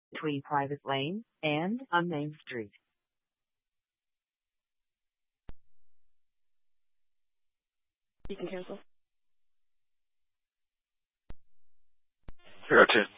between private lane and unnamed street. You can cancel. I got 10.